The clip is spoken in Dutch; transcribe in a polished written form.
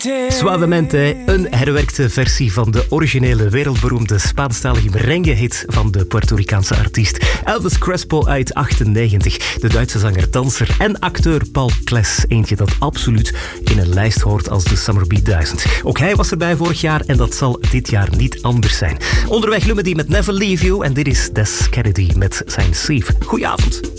Suavemente, een herwerkte versie van de originele wereldberoemde Spaanstalige merengue-hit van de Puerto Ricaanse artiest Elvis Crespo uit 98. De Duitse zanger, danser en acteur Paul Kles. Eentje dat absoluut in een lijst hoort als de Summer Beat 1000. Ook hij was erbij vorig jaar en dat zal dit jaar niet anders zijn. Onderweg Lumedy met Never Leave You en dit is Des Kennedy met zijn Thief. Goedenavond.